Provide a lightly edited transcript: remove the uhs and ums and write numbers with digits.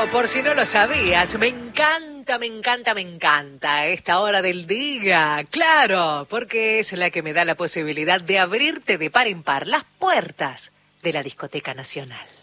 por si no lo sabías, me encanta esta hora del día. Claro, porque es la que me da la posibilidad de abrirte de par en par las puertas de la Discoteca Nacional.